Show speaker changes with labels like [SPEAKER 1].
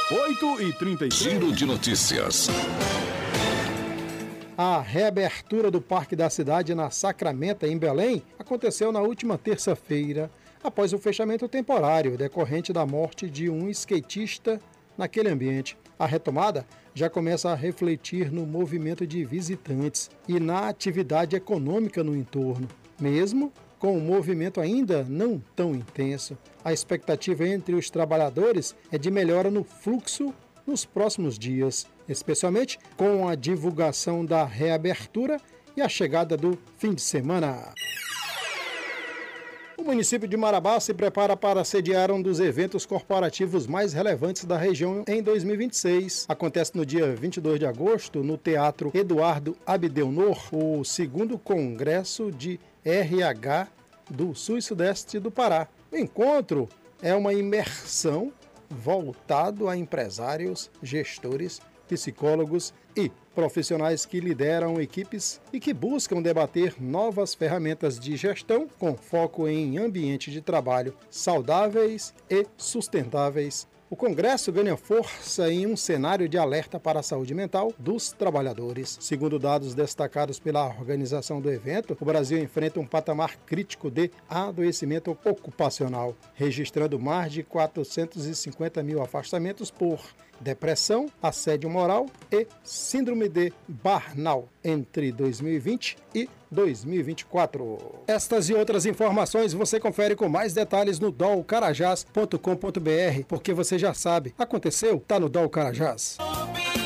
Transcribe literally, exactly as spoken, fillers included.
[SPEAKER 1] oito e trinta e três.
[SPEAKER 2] Giro de notícias.
[SPEAKER 3] A reabertura do Parque da Cidade na Sacramento, em Belém, aconteceu na última terça-feira, após o fechamento temporário decorrente da morte de um skatista naquele ambiente. A retomada já começa a refletir no movimento de visitantes e na atividade econômica no entorno, mesmo com o movimento ainda não tão intenso. A expectativa entre os trabalhadores é de melhora no fluxo nos próximos dias, especialmente com a divulgação da reabertura e a chegada do fim de semana. O município de Marabá se prepara para sediar um dos eventos corporativos mais relevantes da região em dois mil e vinte e seis. Acontece no dia vinte e dois de agosto, no Teatro Eduardo Abdelnor, o segundo Congresso de R H do Sul e Sudeste do Pará. O encontro é uma imersão voltado a empresários, gestores, psicólogos e profissionais que lideram equipes e que buscam debater novas ferramentas de gestão com foco em ambientes de trabalho saudáveis e sustentáveis. O Congresso ganha força em um cenário de alerta para a saúde mental dos trabalhadores. Segundo dados destacados pela organização do evento, o Brasil enfrenta um patamar crítico de adoecimento ocupacional, registrando mais de quatrocentos e cinquenta mil afastamentos por depressão, assédio moral e síndrome de burnout entre dois mil e vinte e dois mil e vinte e quatro. Estas e outras informações você confere com mais detalhes no dol carajás ponto com ponto br, porque você já sabe, aconteceu, tá no Dol Carajás.